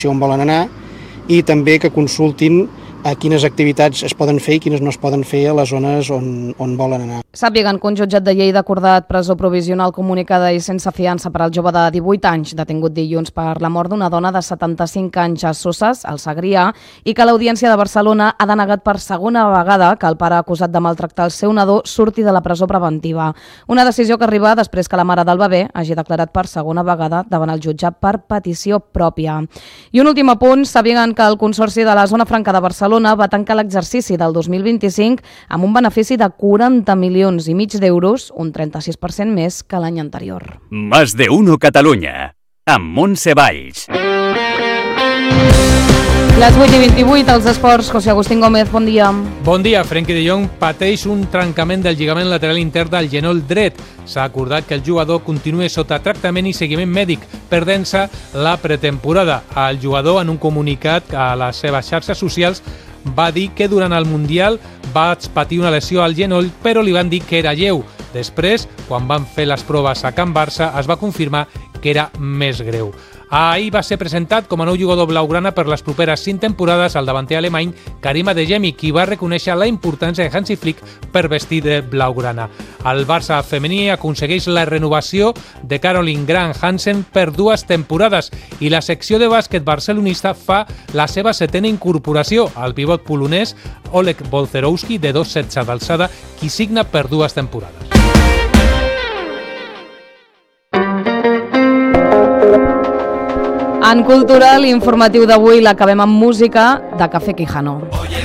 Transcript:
on volen anar i també que consultin quines activitats es poden fer i quines no es poden fer a les zones on volen anar. Sàpiguen que un jutjat de Lleida ha acordat presó provisional comunicada i sense fiança per al jove de 18 anys detingut dilluns per la mort d'una dona de 75 anys a Soses, al Segrià, i que l'Audiència de Barcelona ha denegat per segona vegada que el pare acusat de maltractar el seu nadó surti de la presó preventiva. Una decisió que arriba després que la mare del bebè hagi declarat per segona vegada davant el jutge per petició pròpia. I un últim apunt, sàpiguen que el Consorci de la Zona Franca de Barcelona va tancar l'exercici del 2025 amb un benefici de 40 milions i mig d'euros, un 36% més que l'any anterior. Más de uno Catalunya, amb Montse Valls. Les 8:28, als esports, José Agustín Gómez, bon dia. Bon dia. Frenkie de Jong pateix un trencament del lligament lateral intern del genoll dret. S'ha acordat que el jugador continuï sota tractament i seguiment mèdic, perdent-se la pretemporada. El jugador, en un comunicat a les seves xarxes socials, va dir que durant el Mundial va patir una lesió al genoll, però li van dir que era lleu. Després, quan van fer les proves a Can Barça, es va confirmar que era més greu. Ahir va ser presentat com a nou jugador blaugrana per les properes 5 temporades al davanter alemany Karim Adeyemi, qui va reconèixer la importància de Hansi Flick per vestir de blaugrana. El Barça femení aconsegueix la renovació de Caroline Grant Hansen per 2 temporades i la secció de bàsquet barcelonista fa la seva 7ª incorporació, el pivot polonès Oleg Bolzerowski, de 2,16 d'alçada, qui signa per 2 temporades. En cultura, l'informatiu d'avui l'acabem amb música de Café Quijano.